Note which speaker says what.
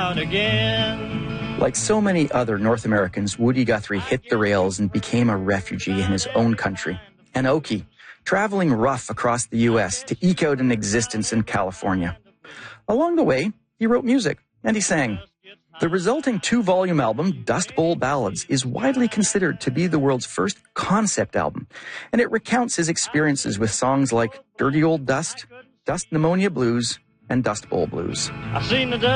Speaker 1: out again.
Speaker 2: Like so many other North Americans, Woody Guthrie hit the rails and became a refugee in his own country, an Okie, traveling rough across the U.S. to eke out an existence in California. Along the way, he wrote music and he sang. The resulting 2-volume album, Dust Bowl Ballads, is widely considered to be the world's first concept album, and it recounts his experiences with songs like Dirty Old Dust, Dust Pneumonia Blues, and Dust Bowl Blues.
Speaker 1: I seen the dust